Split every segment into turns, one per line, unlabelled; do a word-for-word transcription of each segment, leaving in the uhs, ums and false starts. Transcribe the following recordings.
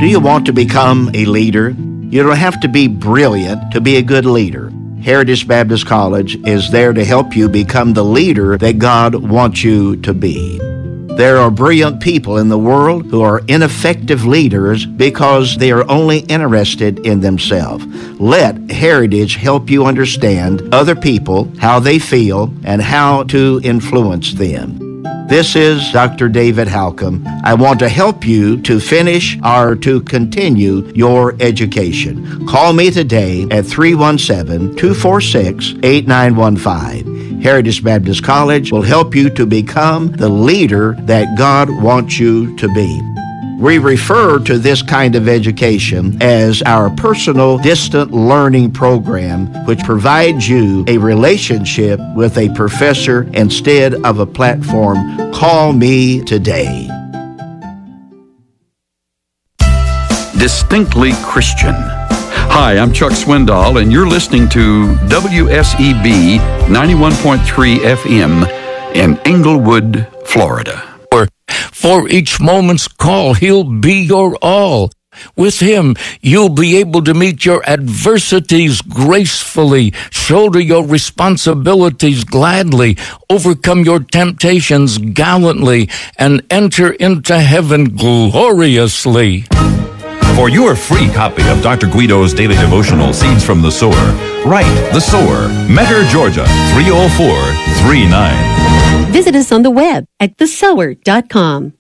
Do you want to become a leader? You don't have to be brilliant to be a good leader. Heritage Baptist College is there to help you become the leader that God wants you to be. There are brilliant people in the world who are ineffective leaders because they are only interested in themselves. Let Heritage help you understand other people, how they feel, and how to influence them. This is Doctor David Halcomb. I want to help you to finish or to continue your education. Call me today at three one seven, two four six, eight nine one five. Heritage Baptist College will help you to become the leader that God wants you to be. We refer to this kind of education as our personal distant learning program, which provides you a relationship with a professor instead of a platform. Call me today.
Distinctly Christian. Hi, I'm Chuck Swindoll, and you're listening to W S E B ninety-one point three F M in Englewood, Florida.
For each moment's call, He'll be your all. With Him, you'll be able to meet your adversities gracefully, shoulder your responsibilities gladly, overcome your temptations gallantly, and enter into heaven gloriously.
For your free copy of Doctor Guido's daily devotional, Seeds from the Sower, write The Sower, Metter, Georgia, three oh four three nine.
Visit us on the web at the sower dot com.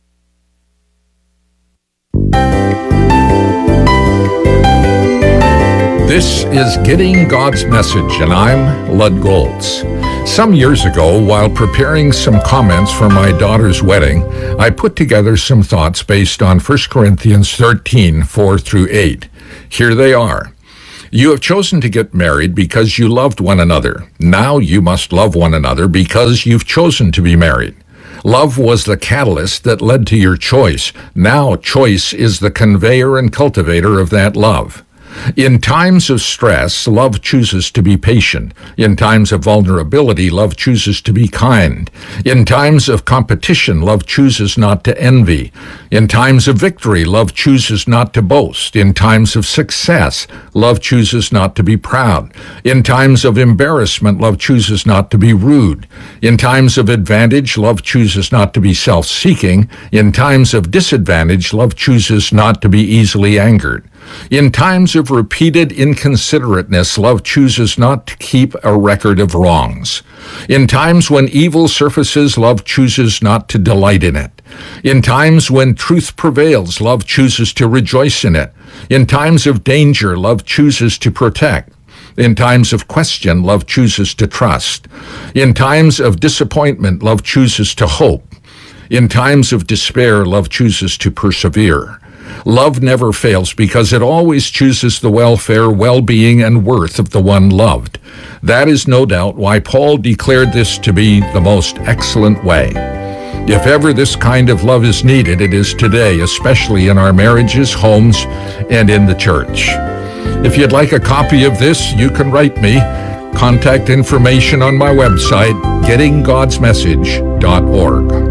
This is Getting God's Message, and I'm Lud Goltz. Some years ago, while preparing some comments for my daughter's wedding, I put together some thoughts based on First Corinthians thirteen, four through eight. Here they are. You have chosen to get married because you loved one another. Now you must love one another because you've chosen to be married. Love was the catalyst that led to your choice. Now choice is the conveyor and cultivator of that love. In times of stress, love chooses to be patient. In times of vulnerability, love chooses to be kind. In times of competition, love chooses not to envy. In times of victory, love chooses not to boast. In times of success, love chooses not to be proud. In times of embarrassment, love chooses not to be rude. In times of advantage, love chooses not to be self-seeking. In times of disadvantage, love chooses not to be easily angered. In times of repeated inconsiderateness, love chooses not to keep a record of wrongs. In times when evil surfaces, love chooses not to delight in it. In times when truth prevails, love chooses to rejoice in it. In times of danger, love chooses to protect. In times of question, love chooses to trust. In times of disappointment, love chooses to hope. In times of despair, love chooses to persevere. Love never fails because it always chooses the welfare, well-being, and worth of the one loved. That is no doubt why Paul declared this to be the most excellent way. If ever this kind of love is needed, it is today, especially in our marriages, homes, and in the church. If you'd like a copy of this, you can write me. Contact information on my website, getting gods message dot org.